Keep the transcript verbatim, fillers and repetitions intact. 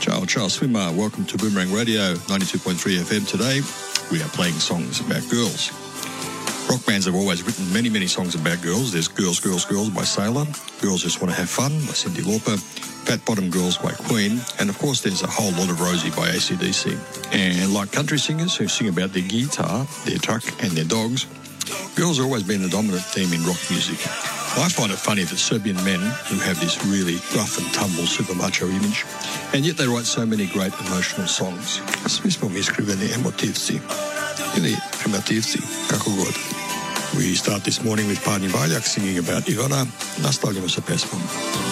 Ciao, ciao, swimmer. Welcome to Boomerang Radio, ninety-two point three F M. Today, we are playing songs about girls. Rock bands have always written many, many songs about girls. There's Girls, Girls, Girls by Sailor, Girls Just Want to Have Fun by Cyndi Lauper, Fat Bottom Girls by Queen, and of course there's A Whole Lot of Rosie by A C D C. And like country singers who sing about their guitar, their truck and their dogs, girls have always been the dominant theme in rock music. I find it funny that Serbian men who have this really rough and tumble super macho image, and yet they write so many great emotional songs. Svi smo mi skriveni emotivci, ili primitivci, kako god. We start this morning with Pani Valjak singing about Ivana. Nastavljamo sa pesmom.